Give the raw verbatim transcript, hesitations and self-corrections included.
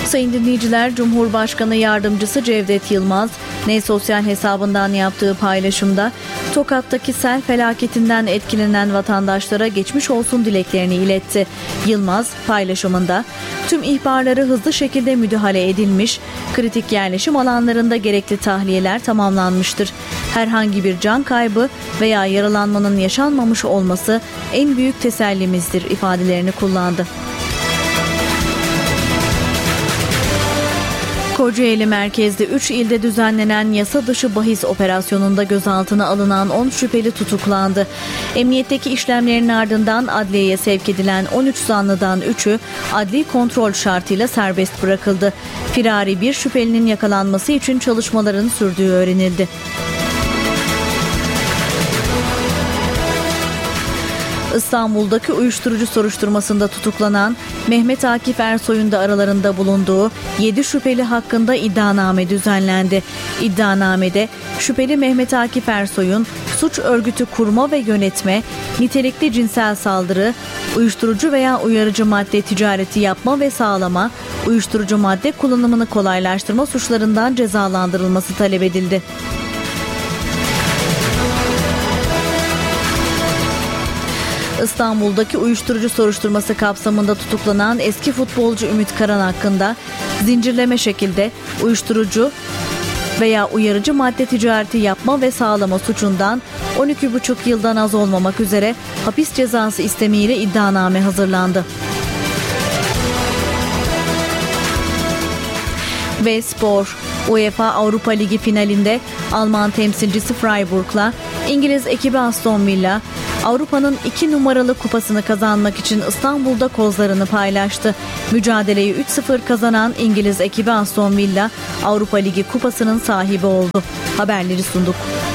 Sayın dinleyiciler, Cumhurbaşkanı Yardımcısı Cevdet Yılmaz, ne sosyal hesabından yaptığı paylaşımda Tokat'taki sel felaketinden etkilenen vatandaşlara geçmiş olsun dileklerini iletti. Yılmaz paylaşımında tüm ihbarları hızlı şekilde müdahale edilmiş, kritik yerleşim alanlarında gerekli tahliyeler tamamlanmıştır. Herhangi bir can kaybı veya yaralanmanın yaşanmamış olması en büyük tesellimizdir ifadelerini kullandı. Kocaeli merkezli üç ilde düzenlenen yasa dışı bahis operasyonunda gözaltına alınan on şüpheli tutuklandı. Emniyetteki işlemlerin ardından adliyeye sevk edilen on üç zanlıdan üçü adli kontrol şartıyla serbest bırakıldı. Firari bir şüphelinin yakalanması için çalışmaların sürdüğü öğrenildi. İstanbul'daki uyuşturucu soruşturmasında tutuklanan Mehmet Akif Ersoy'un da aralarında bulunduğu yedi şüpheli hakkında iddianame düzenlendi. İddianamede şüpheli Mehmet Akif Ersoy'un suç örgütü kurma ve yönetme, nitelikli cinsel saldırı, uyuşturucu veya uyarıcı madde ticareti yapma ve sağlama, uyuşturucu madde kullanımını kolaylaştırma suçlarından cezalandırılması talep edildi. İstanbul'daki uyuşturucu soruşturması kapsamında tutuklanan eski futbolcu Ümit Karan hakkında zincirleme şekilde uyuşturucu veya uyarıcı madde ticareti yapma ve sağlama suçundan on iki buçuk yıldan az olmamak üzere hapis cezası istemiyle iddianame hazırlandı. Ve spor. UEFA Avrupa Ligi finalinde Alman temsilcisi Freiburg'la İngiliz ekibi Aston Villa Avrupa'nın iki numaralı kupasını kazanmak için İstanbul'da kozlarını paylaştı. Mücadeleyi üç sıfır kazanan İngiliz ekibi Aston Villa Avrupa Ligi kupasının sahibi oldu. Haberleri sunduk.